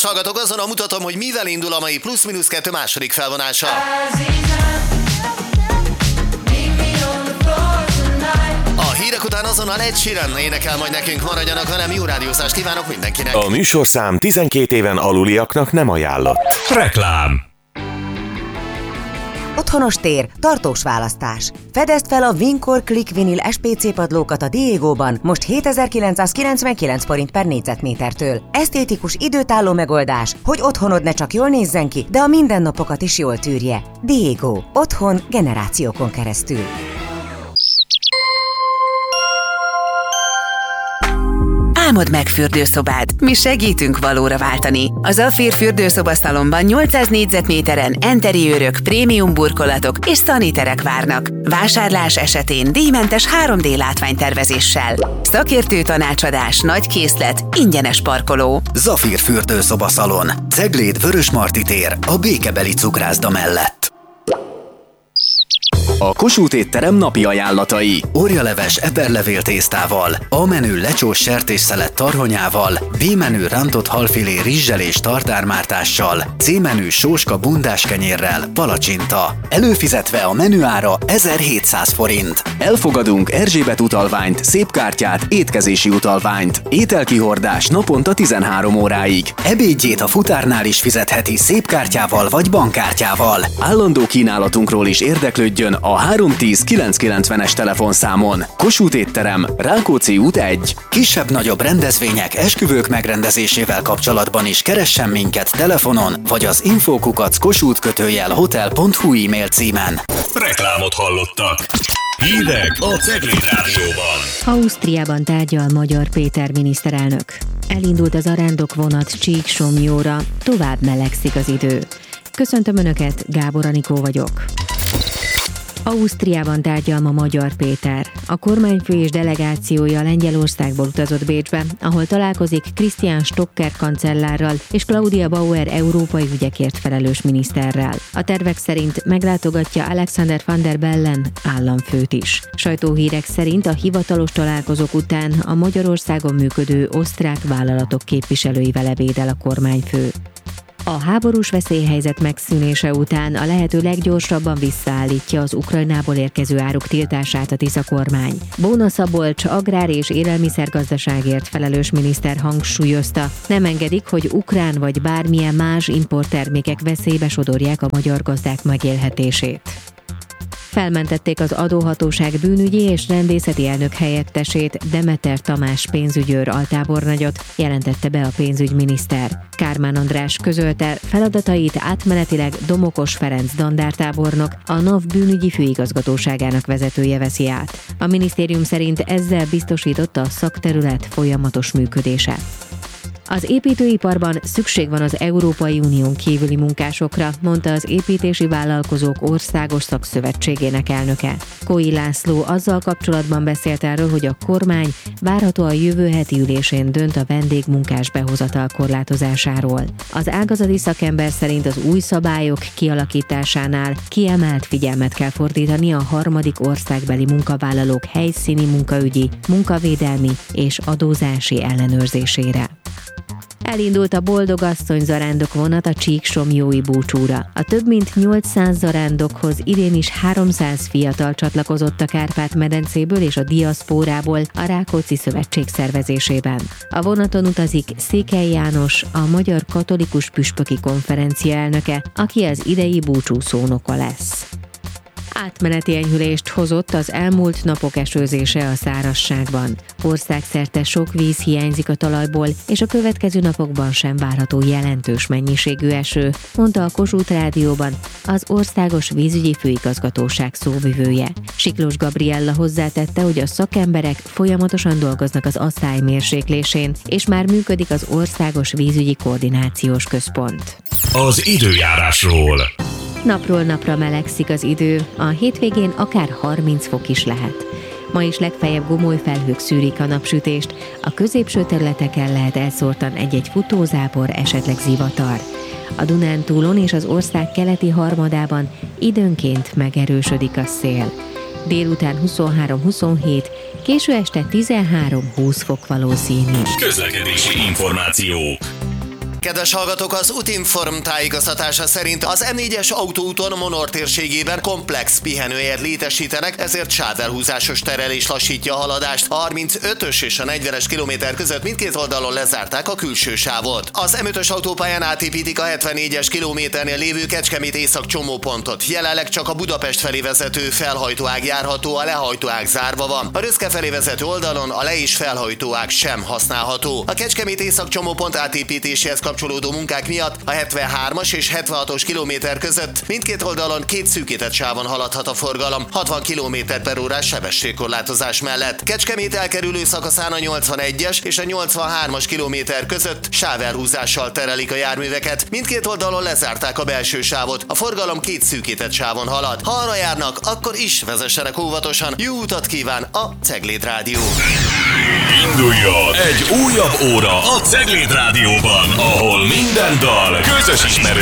Kedves hallgatók, azonnal mutatom, hogy mivel indul a mai plusz-minusz 2 második felvonása. A hírek után azonnal Ed Sheeran énekel majd nekünk, maradjanak velem, jó rádiózást kívánok mindenkinek. A műsorszám 12 éven aluliaknak nem ajánlott. Reklám. Otthonos tér, tartós választás. Fedezd fel a Vincor Click Vinyl SPC padlókat a Diegóban most 7999 forint per négyzetmétertől. Esztétikus, időtálló megoldás, hogy otthonod ne csak jól nézzen ki, de a mindennapokat is jól tűrje. Diego. Otthon generációkon keresztül. Álmod meg fürdőszobád. Mi segítünk valóra váltani. A Zafír fürdőszobaszalonban 800 négyzetméteren enteriőrök, prémium burkolatok és szaniterek várnak. Vásárlás esetén díjmentes 3D látványtervezéssel. Szakértő tanácsadás, nagy készlet, ingyenes parkoló. Zafír fürdőszobaszalon. Cegléd Vörösmarty tér, a Békebeli cukrászda mellett. A Kossuth étterem napi ajánlatai. Orjaleves eperlevél tésztával, A menü lecsós sertésszelet tarhonyával, B menü rántott halfilé rizssel és tartármártással, C menü sóska bundáskenyérrel, palacsinta. Előfizetve a menüára 1700 forint. Elfogadunk Erzsébet utalványt, szépkártyát, étkezési utalványt. Ételkihordás naponta 13 óráig. Ebédjét a futárnál is fizetheti szépkártyával vagy bankkártyával. Állandó kínálatunkról is érdeklődjön a 310-990-es telefonszámon. Kossuth étterem, Rákóczi út 1. Kisebb-nagyobb rendezvények, esküvők megrendezésével kapcsolatban is keressen minket telefonon, vagy az info@kossuth-hotel.hu e-mail címen. Reklámot hallottak. Hírek a Cegléd Rádióban. Ausztriában tárgyal Magyar Péter miniszterelnök. Elindult az arándokvonat Csíksomlyóra, tovább melegszik az idő. Köszöntöm Önöket, Gábor Anikó vagyok. Ausztriában tárgyal ma Magyar Péter. A kormányfő és delegációja Lengyelországból utazott Bécsbe, ahol találkozik Christian Stocker kancellárral és Claudia Bauer európai ügyekért felelős miniszterrel. A tervek szerint meglátogatja Alexander van der Bellen államfőt is. Sajtóhírek szerint a hivatalos találkozók után a Magyarországon működő osztrák vállalatok képviselőivel ebédel a kormányfő. A háborús veszélyhelyzet megszűnése után a lehető leggyorsabban visszaállítja az Ukrajnából érkező áruk tiltását a Tisza kormány. Bóna Szabolcs agrár- és élelmiszergazdaságért felelős miniszter hangsúlyozta, nem engedik, hogy ukrán vagy bármilyen más importtermékek veszélybe sodorják a magyar gazdák megélhetését. Felmentették az adóhatóság bűnügyi és rendészeti elnök helyettesét, Demeter Tamás pénzügyőr altábornagyot, jelentette be a pénzügyminiszter. Kármán András közölte, feladatait átmenetileg Domokos Ferenc dandártábornok, a NAV bűnügyi főigazgatóságának vezetője veszi át. A minisztérium szerint ezzel biztosította a szakterület folyamatos működése. Az építőiparban szükség van az Európai Unión kívüli munkásokra, mondta az Építési Vállalkozók Országos Szakszövetségének elnöke. Kói László azzal kapcsolatban beszélt erről, hogy a kormány várhatóan jövő heti ülésén dönt a vendégmunkás behozatal korlátozásáról. Az ágazati szakember szerint az új szabályok kialakításánál kiemelt figyelmet kell fordítani a harmadik országbeli munkavállalók helyszíni munkaügyi, munkavédelmi és adózási ellenőrzésére. Elindult a Boldog Asszony zarándokvonat a Csíksomlyói búcsúra. A több mint 800 zarándokhoz idén is 300 fiatal csatlakozott a Kárpát-medencéből és a diaszpórából a Rákóczi Szövetség szervezésében. A vonaton utazik Székely János, a Magyar Katolikus Püspöki Konferencia elnöke, aki az idei búcsú szónoka lesz. Átmeneti enyhülést hozott az elmúlt napok esőzése a szárazságban. Országszerte sok víz hiányzik a talajból, és a következő napokban sem várható jelentős mennyiségű eső, mondta a Kossuth Rádióban az Országos Vízügyi Főigazgatóság szóvivője. Siklós Gabriella hozzátette, hogy a szakemberek folyamatosan dolgoznak az asszály mérséklésén, és már működik az Országos Vízügyi Koordinációs Központ. Az időjárásról. Napról napra melegszik az idő, a hétvégén akár 30 fok is lehet. Ma is legfeljebb gomolyfelhők szűrik a napsütést, a középső területeken lehet elszórtan egy-egy futózápor, esetleg zivatar. A Dunántúlon és az ország keleti harmadában időnként megerősödik a szél. Délután 23-27, késő este 13-20 fok valószínű. Közlekedési információk. Kedves hallgatók, az Utinform tájékoztatása szerint az M4-es autóúton Monor térségében komplex pihenőhelyet létesítenek, ezért sávelhúzásos terelés lassítja a haladást. A 35-ös és a 40-es kilométer között mindkét oldalon lezárták a külső sávot. Az M5-ös autópályán átépítik a 74-es kilométernél lévő Kecskemét észak csomópontot. Jelenleg csak a Budapest felé vezető felhajtóág járható, a lehajtóág zárva van. A Röszke felé vezető oldalon a le- és felhajtóág sem használható. A Kecskemét észak csomópont átépítéséhez kapcsolódó munkák miatt a 73-as és 76-os kilométer között mindkét oldalon két szűkített sávon haladhat a forgalom, 60 km/h sebességkorlátozás mellett. Kecskemét elkerülő szakaszán a 81-es és a 83-as kilométer között sávelhúzással terelik a járműveket. Mindkét oldalon lezárták a belső sávot, a forgalom két szűkített sávon halad. Ha arra járnak, akkor is vezessenek óvatosan. Jó utat kíván a Cegléd Rádió! Induljon egy újabb óra a Cegléd Rádióban, ahol minden dal közös ismerős.